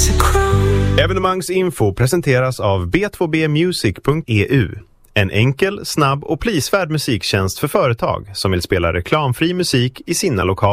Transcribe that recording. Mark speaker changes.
Speaker 1: Evenemangsinfo presenteras av b2bmusic.eu. En enkel, snabb och prisvärd musiktjänst för företag som vill spela reklamfri musik i sina lokaler.